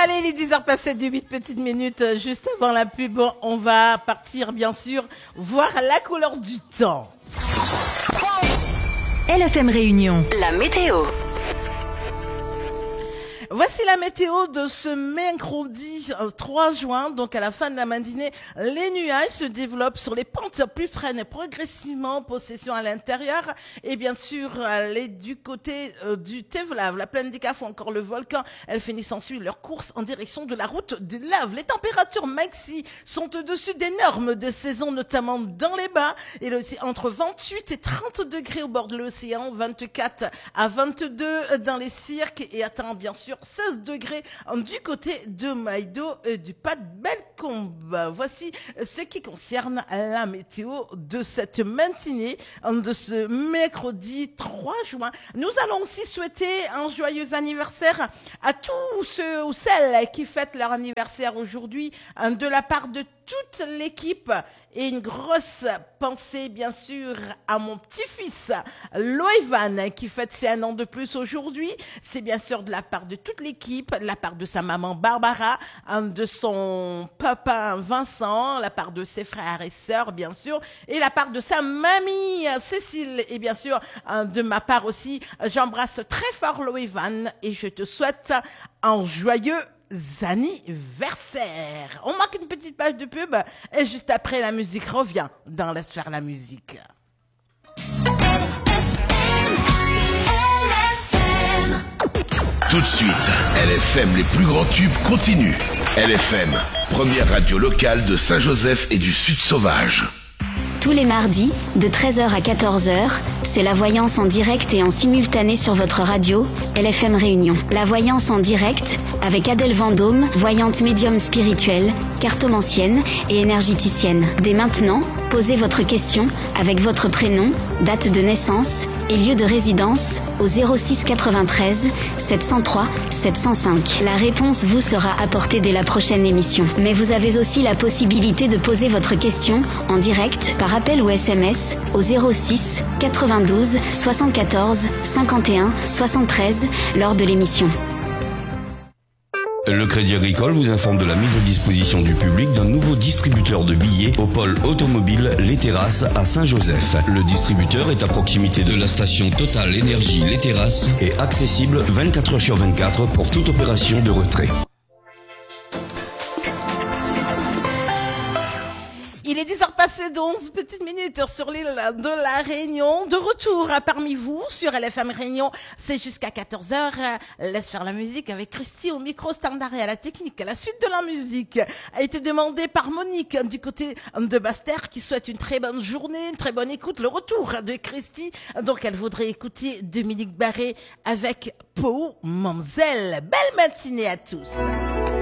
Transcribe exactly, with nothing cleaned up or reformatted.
Allez, les dix heures passées de huit petites minutes, juste avant la pub, on va partir bien sûr voir la couleur du temps. L F M Réunion. La météo. Voici la météo de ce mercredi trois juin. Donc à la fin de la matinée, les nuages se développent sur les pentes plus prennent progressivement possession à l'intérieur. Et bien sûr, les, du côté euh, du Tevlav, la plaine des Cafs ou encore le volcan, elles finissent ensuite leur course en direction de la route de lave. Les températures maxi sont au-dessus des normes de saison, notamment dans les bas. Et aussi entre vingt-huit et trente degrés au bord de l'océan, vingt-quatre à vingt-deux dans les cirques et atteint bien sûr seize degrés du côté de Maïdo et du Pas de Bellecombe. Voici ce qui concerne la météo de cette matinée de ce mercredi trois juin. Nous allons aussi souhaiter un joyeux anniversaire à tous ceux ou celles qui fêtent leur anniversaire aujourd'hui de la part de toute l'équipe. Et une grosse pensée, bien sûr, à mon petit-fils, Loïvan, qui fête ses un an de plus aujourd'hui. C'est bien sûr de la part de toute l'équipe, de la part de sa maman Barbara, de son papa Vincent, de la part de ses frères et sœurs, bien sûr, et de la part de sa mamie Cécile. Et bien sûr, de ma part aussi, j'embrasse très fort Loïvan et je te souhaite un joyeux anniversaire. On marque une petite page de pub et juste après la musique revient dans Laisse faire la musique. Tout de suite, L F M, les plus grands tubes continuent. L F M, première radio locale de Saint-Joseph et du Sud Sauvage. Tous les mardis, de treize heures à quatorze heures, c'est la voyance en direct et en simultané sur votre radio, L F M Réunion. La voyance en direct avec Adèle Vendôme, voyante médium spirituelle, cartomancienne et énergéticienne. Dès maintenant, posez votre question avec votre prénom, date de naissance et lieu de résidence au zéro six quatre-vingt-treize sept cent trois sept cent cinq. La réponse vous sera apportée dès la prochaine émission. Mais vous avez aussi la possibilité de poser votre question en direct par appel ou S M S au zéro six quatre-vingt-douze soixante-quatorze cinquante et un soixante-treize lors de l'émission. Le Crédit Agricole vous informe de la mise à disposition du public d'un nouveau distributeur de billets au pôle automobile Les Terrasses à Saint-Joseph. Le distributeur est à proximité de la station Total Énergie Les Terrasses et accessible vingt-quatre heures sur vingt-quatre pour toute opération de retrait. Il est dix heures passées d'onze petites minutes sur l'île de la Réunion. De retour parmi vous sur L F M Réunion. C'est jusqu'à quatorze heures. Laisse faire la musique avec Christy au micro standard et à la technique. La suite de la musique a été demandée par Monique du côté de Basse-Terre qui souhaite une très bonne journée, une très bonne écoute. Le retour de Christy. Donc elle voudrait écouter Dominique Barré avec Pau Mamzelle. Belle matinée à tous.